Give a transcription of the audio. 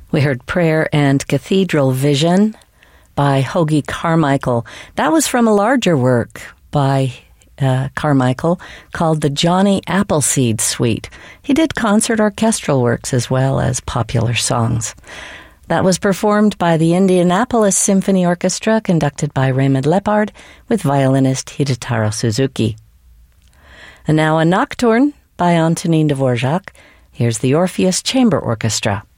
We heard Prayer and Cathedral Vision by Hoagy Carmichael. That was from a larger work by Carmichael called the Johnny Appleseed Suite. He did concert orchestral works as well as popular songs. That was performed by the Indianapolis Symphony Orchestra, conducted by Raymond Lepard, with violinist Hidetaro Suzuki. And now a nocturne by Antonin Dvorak. Here's the Orpheus Chamber Orchestra.